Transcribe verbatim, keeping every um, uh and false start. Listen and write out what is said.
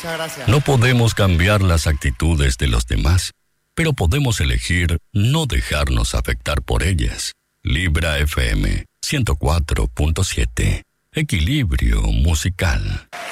Muchas gracias. No podemos cambiar las actitudes de los demás, pero podemos elegir no dejarnos afectar por ellas. Libra F M ciento cuatro punto siete. Equilibrio musical.